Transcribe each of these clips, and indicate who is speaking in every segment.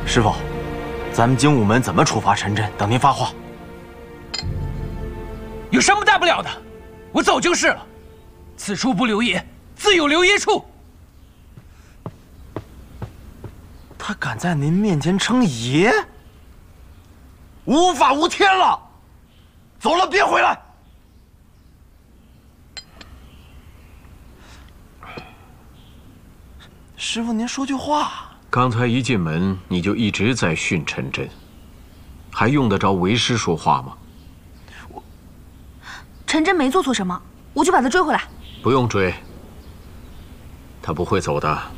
Speaker 1: 师傅，咱们精武门怎么处罚陈真？等您发话。
Speaker 2: 有什么大不了的？我早就是了。此处不留爷，自有留爷处。
Speaker 1: 他敢在您面前称爷，无法无天了。走了，别回来。师傅，您说句话。
Speaker 3: 刚才一进门你就一直在训陈真，还用得着为师说话吗？
Speaker 4: 陈真没做错什么，我去把他追回来。
Speaker 3: 不用追，他不会走的。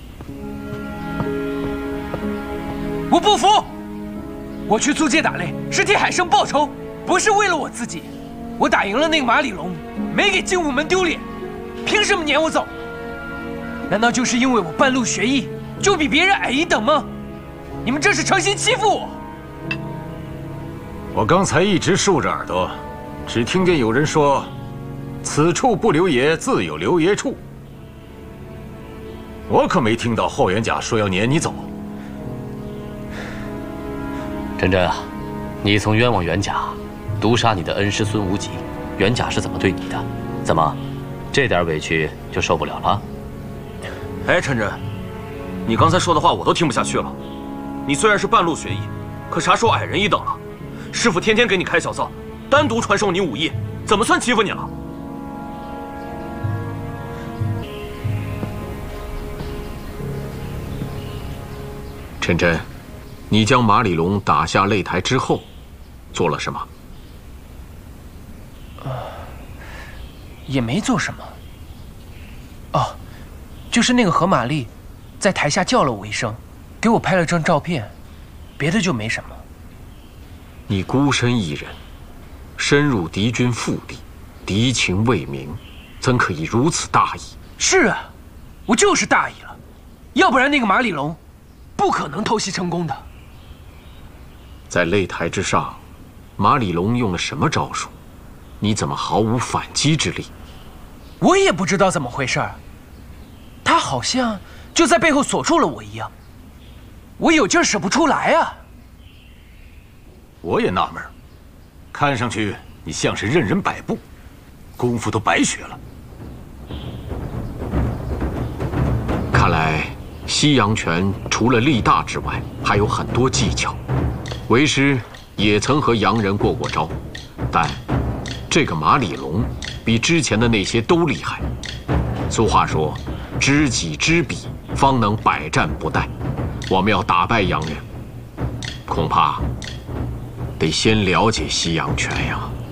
Speaker 2: 我不服！我去租界打擂是替海生报仇，不是为了我自己。我打赢了那个马里龙，没给精武门丢脸，凭什么撵我走？难道就是因为我半路学艺，就比别人矮一等吗？你们这是诚心欺负我！
Speaker 3: 我刚才一直竖着耳朵，只听见有人说：“此处不留爷，自有留爷处。”我可没听到后元甲说要撵你走。
Speaker 5: 陈真啊，你曾冤枉元甲，毒杀你的恩师孙无极，元甲是怎么对你的？怎么，这点委屈就受不了了？
Speaker 6: 哎，陈真，你刚才说的话我都听不下去了。你虽然是半路学艺，可啥时候矮人一等了？师傅天天给你开小灶，单独传授你武艺，怎么算欺负你了？
Speaker 3: 陈真，你将马里龙打下擂台之后，做了什么？
Speaker 2: 也没做什么。哦，就是那个何玛丽，在台下叫了我一声，给我拍了张照片，别的就没什么。
Speaker 3: 你孤身一人，深入敌军腹地，敌情未明，怎可以如此大意？
Speaker 2: 是啊，我就是大意了，要不然那个马里龙不可能偷袭成功的。
Speaker 3: 在擂台之上，马里龙用了什么招数？你怎么毫无反击之力？
Speaker 2: 我也不知道怎么回事儿，他好像就在背后锁住了我一样，我有劲儿使不出来啊。
Speaker 3: 我也纳闷，看上去你像是任人摆布，功夫都白学了。看来西洋拳除了力大之外，还有很多技巧。为师也曾和洋人过招，但这个马里龙比之前的那些都厉害。俗话说，知己知彼，方能百战不殆。我们要打败洋人，恐怕得先了解西洋拳呀。